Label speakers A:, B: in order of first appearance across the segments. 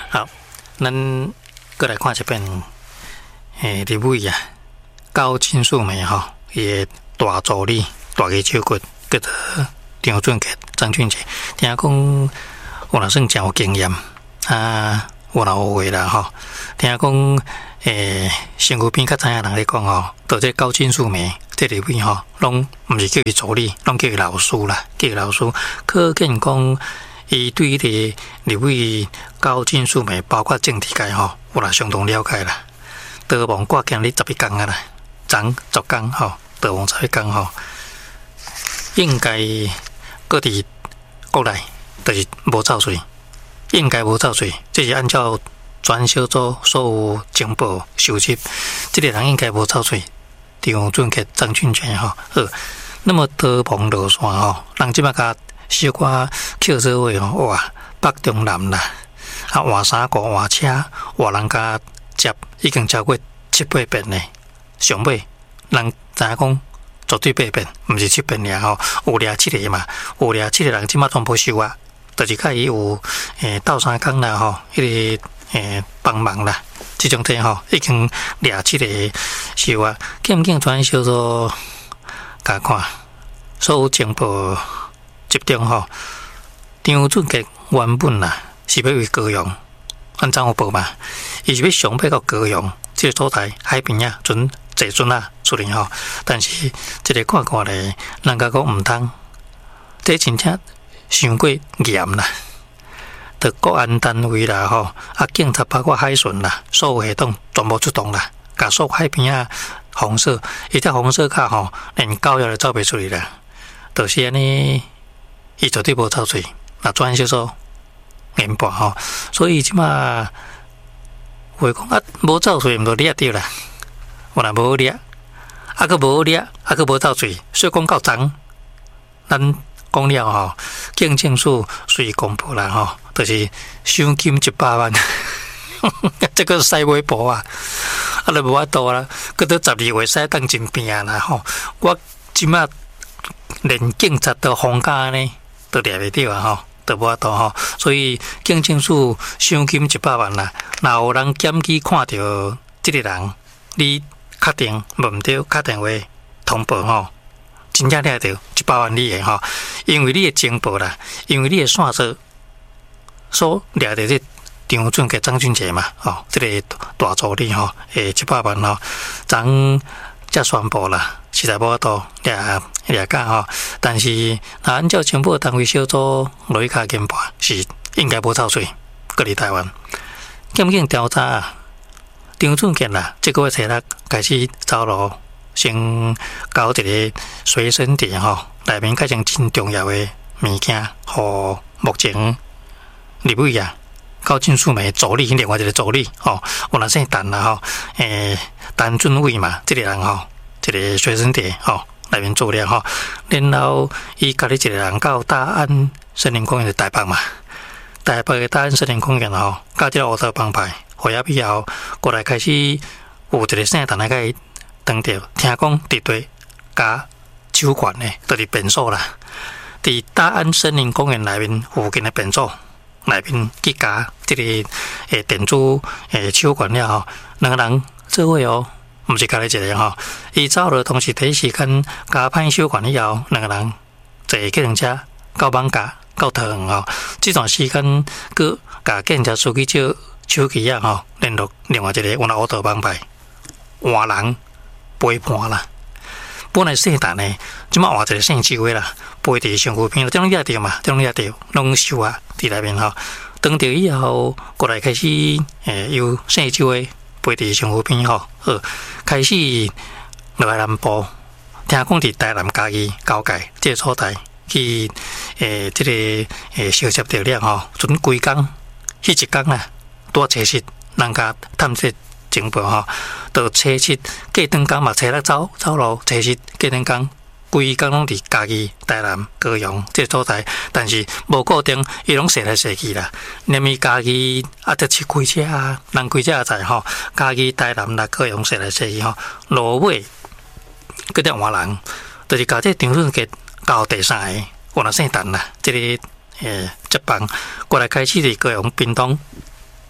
A: 好，咱过来看这边，立委啊，高金素梅哈，也大助理、大个手骨，叫做张俊杰、张俊杰。听讲我若算真有经验啊，我若有话啦吼。听讲身躯边较知影人咧讲吼，到这高金素梅这立委吼，拢毋是叫伊助理，拢叫伊老师啦，叫伊老师。可见讲。伊对迄个立委高金素梅，包括政治界吼，有啦相当了解啦。德望挂今日11天啊啦，昨10天吼，德望11天吼，应该各伫国内就是无走水，应该无走水，这是按照专小组所有情报收集，这个人应该无走水。张俊杰、张俊全吼，好，那么德望落线吼，人即马甲。小可捡做位吼，哇，北中南啦，啊，换衫裤、换车、换人家接，已经超过7-8遍咧。上尾人知影讲绝对8遍，毋是7遍尔吼，有掠7个嘛，有掠7个人即马全部收啊，就是甲伊有斗相共啦吼，迄个帮忙啦，即种体吼已经掠7个收啊，见毋见传小组甲看，所有情报。集中吼，张俊杰原本啦是要为高雄，按怎有报嘛？伊是要上尾到高雄这个所在海边啊，船坐船啊出嚟吼。但是这个看看咧，人家讲毋通，这真正伤过严啦。的国安单位啦吼，啊警察包括海巡啦，所有系统全部出动啦，甲所有海边啊封锁，伊只封锁卡吼，连狗仔都走袂出去啦，就是安尼。伊绝对无走水，那专小组研判吼，所以即马话讲啊，无走水毋就掠着啦，我若无掠，啊个无掠，啊个无走水，所以讲到昨，咱讲了吼，警政署随公布啦吼，就是赏金100万，这个使微博啊，啊就无法度啦，佮到12月使当真拼啦吼，我即马连警察都放假呢。都掠袂着啊吼，都无法度吼，所以警政署赏金100万啦。若有人检举看到这个人，你确定无毋对，打电话通报吼，真正掠着100万你的吼，因为你的情报啦，因为你的线索所掠着这张俊杰、张俊杰嘛，吼，这个大助理吼，100万吼，昨才宣布啦。实在无法度掠假吼，但是按照情报单位小组落去卡研判，是应该无走水，搁伫台湾。检警调查张俊杰啦，这个月初6开始走路，先交一个随身碟吼，内面改成真重要的物件，互目前立委啊，高金素梅助理，另外一个助理吼，有若姓陈啦吼，陈俊伟嘛，这个人吼。一个随身碟吼，内面资料吼，然后伊家己一个人到大安森林公园的台北嘛，台北的大安森林公园吼，甲这个乌头帮派，回来以后过来开始有一个姓陈来甲伊当着，听讲伫对加手管呢，就是便所啦，伫大安森林公园内面附近的便所内面去加这个电子手管了吼，两个人做伙哦。毋是家己一个吼，伊走了，同时第一时间加歹手管以后，两个人坐计程车到艋舺到桃园吼。这段时间，佮甲警察司机借手机啊吼，联络另外一个有那乌头帮派换人陪伴啦。本来姓陈的，即马换一个姓周的啦，陪伫身躯边，这种掠着嘛，这种掠着拢收啊伫内面吼。当着以后，过来开始由姓周的。陪伫身躯边吼，开始落来南部，听讲伫台南嘉义交界这个所在去，这个收集到了吼，准规工，迄一工啦，多测试人家探测情报吼，到测试过长工嘛，测了走路测试过长工。规工拢伫家己台南、高雄这所在，但是无固定，伊拢踅来踅去啦。连伊家己啊，得去开车啊，人开车也在吼，家己台南啦、高雄踅来踅去吼，路尾搁点换人，就是甲这张俊杰交第三个，我若姓陈啦，这个接棒过来开始伫高雄、屏东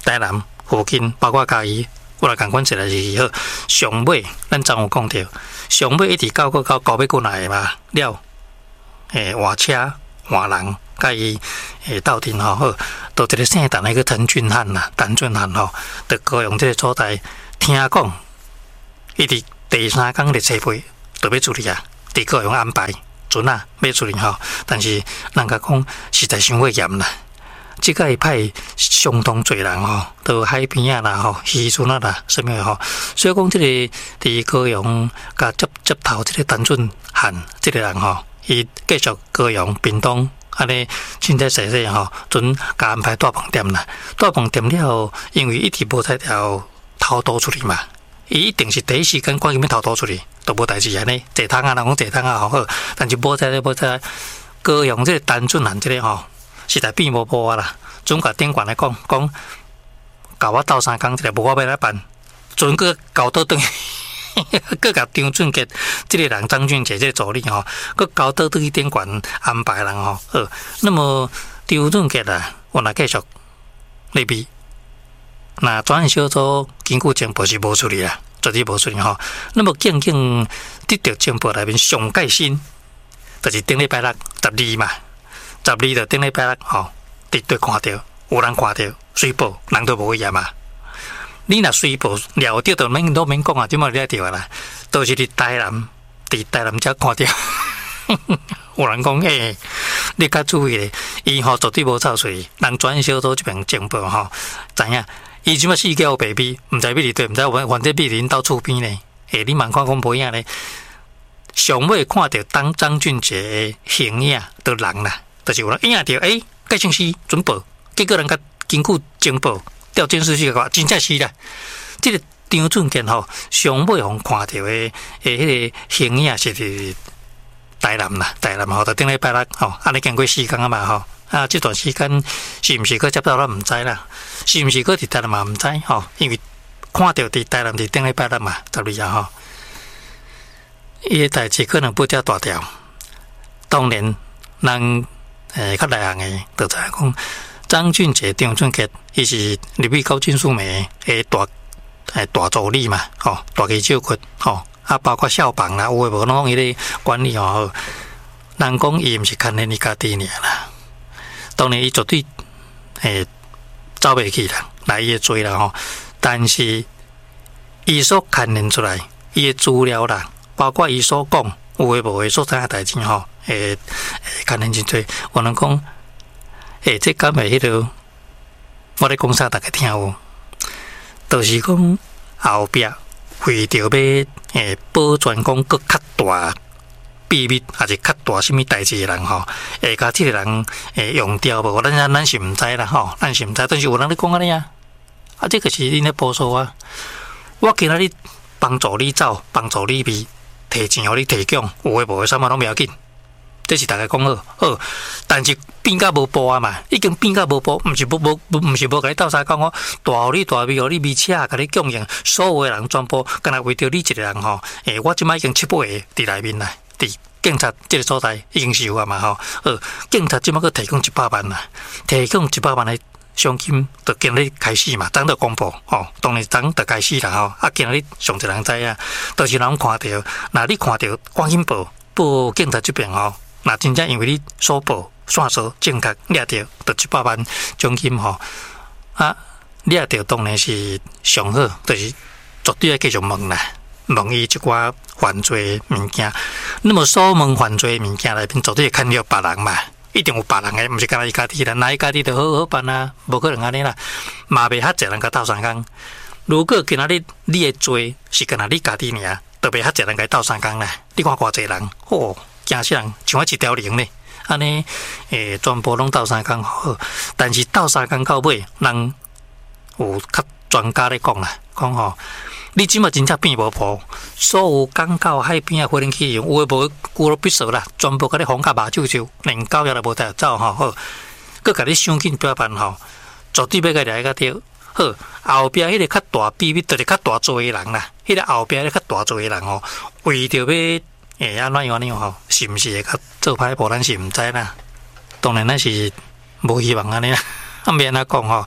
A: 台南附近，包括嘉义，我来共款一来是好。上尾咱昨有讲到，上尾一直到高尾过来嘛了，换车换人，甲伊斗阵吼，好，到一个姓陈的个陈俊汉啦，陈俊汉吼，就高雄这个所在，听讲，伊伫第3天的车费就要处理啊，伫高雄安排准啊要处理吼，但是人家讲实在伤过严啦。即个派相当侪人吼，到海边啊啦吼，渔村啊啦，什么吼，所以讲即个伫高雄甲接头即个陈俊汉即个人吼，伊继续高雄屏东安尼，凊彩细细吼，准甲安排大饭店啦，大饭店了，因为一直无在条偷渡出去嘛，伊一定是第一时间赶紧要偷渡出去，都无代志安尼，坐汤啊，人讲坐汤啊好，但是无在高雄即个陈俊汉即个吼。实在变无步啊啦！准甲顶管来讲，甲我斗3工，一个无我要来办，准个交倒转，个甲张俊杰这个人张俊杰这个助理吼，个交倒转去顶管安排人吼。那么张俊杰啊，我若继续入去，那专案小组经过情报是无处理啊，绝对无处理吼。那么竟得到情报内面上盖新，就是顶礼拜六12嘛。12就顶礼拜六吼，直对看到，有人看到水报，人都无验嘛。你若水报了着，就免讲啊，即么了着啦。都是伫台南才看到。有人讲你较注意咧，伊吼绝对无臭水，人转小组这边情报吼，知影？伊即么四脚白逼，毋知秘伫对，毋知反正秘伫到厝边咧。你慢看讲无影咧。上尾看到张俊杰的形影，都人啦。就是有人影到，该像是准报，结果人家经过情报调监视器个，真正是啦。这个张俊杰吼，上尾互看到的迄个形影是伫台南啦，台南吼，就顶礼拜六吼，安尼经过4天啊嘛吼，这段时间是毋是搁接到咱毋知啦，是毋是搁伫台南嘛毋知吼，因为看到伫台南伫顶礼拜六嘛，12啊吼，伊个代志可能不遮大条，当然人。较内行诶，就知影讲张俊杰、张俊杰，伊是入去高金素梅诶大助理嘛，吼，大旗手骨，吼，包括校房啦，有诶无拢伊咧管理吼。人讲伊毋是牵连伊家己尔啦，当然伊绝对走袂去啦，来伊诶罪啦吼。但是伊所牵连出来，伊诶资料啦，包括伊所讲有诶无诶所知影代志吼。牵连真多，有人讲，这敢会迄个，我咧讲啥大家听有，就是讲后壁为着要保全讲搁较大秘密，还是较大什么代志的人吼，甲这个人用掉无？咱是毋知啦吼，咱是毋知，但是有人咧讲安尼啊，这个是恁咧保守啊。我今仔日帮助你走，帮助你避，提钱互你提供，有诶无诶，啥物拢不要紧。这是大家讲好，但是变甲无步啊嘛，已经变甲无步，毋是无甲你斗相讲哦，大互你大秘，互你秘车，甲你供应，所有诶人全部，干那为着你一个人吼，我即摆已经7八个伫内面啦，伫警察这个所在已经是有啊嘛吼，警察即摆佫提供100万啦，提供100万诶奖金，就今日开始嘛，昨就公布吼，当然昨就开始啦吼，今日上一人知影，都是人看到，那你看到赶紧报警察这边吼。那真正因为你所报线索正确，掠到就100万奖金吼，掠到当然是上好，就是绝对要继续问啦，问伊一寡犯罪物件。那么所问犯罪物件内面，绝对看到别人嘛，一定有别人诶，毋是干那伊家己啦，那伊家己就好办啊，无可能安尼啦，嘛袂遐济人甲斗相共。如果今仔日你诶罪是干那你家己尔，就袂遐济人甲斗相共啦。你看偌济人，惊死人，像我一条龙呢，安尼全部拢斗相共好，但是斗相共到尾，人有较专家咧讲啦，讲吼，你即马真正变无步，所有港口海边啊，飞行器有诶无孤落必死啦，全部甲你放甲麻酒酒，连狗也都无带走吼，好，佮甲你想紧标办吼，绝对要甲掠个着。好，后壁迄个较大秘密，就是较大做诶人啦，迄个后壁迄个较大做诶人吼，为着要。安怎样呢？吼，是毋是会较做歹步？咱是毋知啦。当然，咱是无希望安尼啦。免安怎讲吼，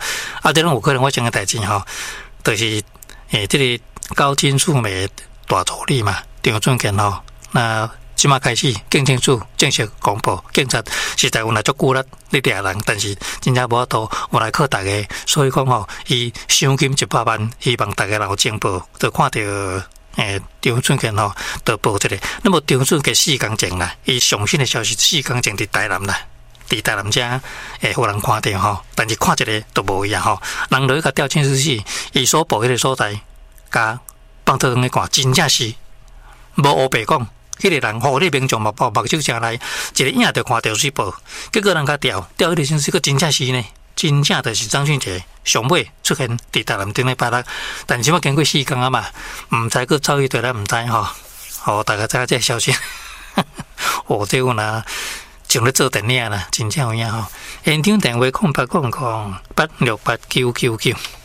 A: 啊，这种有可能发生嘅代志吼，就是这个高金素梅大助理嘛，张俊健吼，那即马开始警政署正式公布，警察实在有来足久啦，你抓人，但是真正无法度有来靠大家，所以讲吼，伊赏金100万，希望大家能够情报，就看到张俊健吼，就报这个。那么张俊健4天前啦，伊上新的消息4天前伫台南啦。伫台南遮有人看到吼，但是看一个都无一样吼。人落去甲调监视器，伊所报迄个所在，甲放倒转去看，真正是无黑白讲。迄个人互你民众目睭正来，一个影就看到水报，结果人甲调迄个监视器，真正是呢，真正就是张俊杰上尾出现伫台南顶礼拜六，但是即马经过4天啊嘛，毋知佫走去倒来，毋知吼，互大家知影这个消息。这有呐。像咧做电影啦，真正有影吼。现场电话0800868999。